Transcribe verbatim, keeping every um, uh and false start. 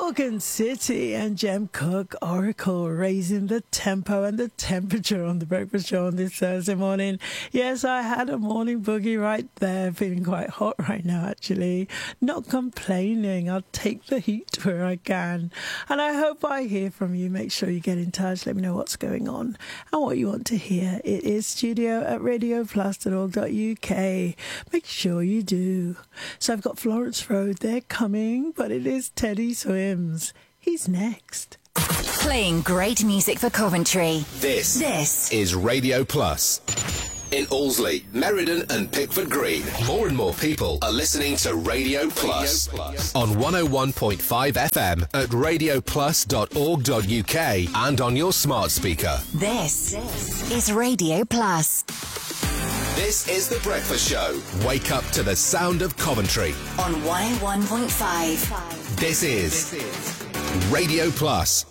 Morgan City and Jem Cook, Oracle, raising the tempo and the temperature on the breakfast show on this Thursday morning. Yes, I had a morning boogie right there, feeling quite hot right now, actually. Not complaining. I'll take the heat where I can. And I hope I hear from you. Make sure you get in touch. Let me know what's going on and what you want to hear. It is studio at radio plus dot org dot U K. Make sure you do. So I've got Florence Road. They're coming, but it is Teddy Swims. He's next. Playing great music for Coventry. This, this is Radio Plus. In Allesley, Meriden and Pickford Green, more and more people are listening to Radio Plus, Radio Plus. On one oh one point five F M at radio plus dot org dot U K and on your smart speaker. This, this is Radio Plus. This is The Breakfast Show. Wake up to the sound of Coventry. On one oh one point five. This is Radio Plus.